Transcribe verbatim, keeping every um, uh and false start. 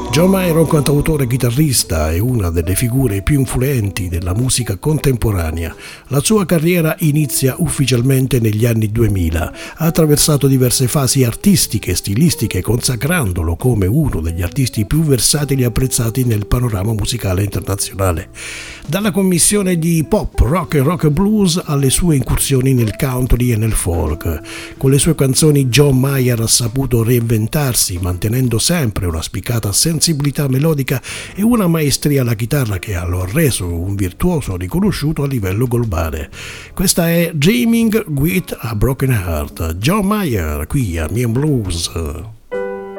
John Mayer è un cantautore chitarrista e una delle figure più influenti della musica contemporanea. La sua carriera inizia ufficialmente negli anni duemila. Ha attraversato diverse fasi artistiche e stilistiche, consacrandolo come uno degli artisti più versatili e apprezzati nel panorama musicale internazionale. Dalla commissione di pop, rock e rock and blues alle sue incursioni nel country e nel folk. Con le sue canzoni John Mayer ha saputo reinventarsi, mantenendo sempre una spiccata sensibilità melodica e una maestria alla chitarra che lo ha reso un virtuoso riconosciuto a livello globale. Questa è Dreaming with a Broken Heart, John Mayer qui a Mian Blues.